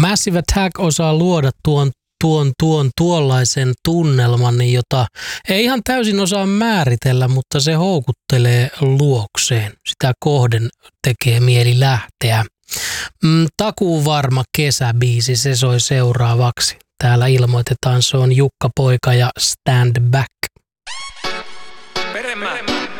Massive Attack osaa luoda tuollaisen tunnelman, jota ei ihan täysin osaa määritellä, mutta se houkuttelee luokseen. Sitä kohden tekee mieli lähteä. Takuuvarma kesäbiisi, se soi seuraavaksi. Täällä ilmoitetaan, se on Jukka Poika ja Stand Back. Peremä.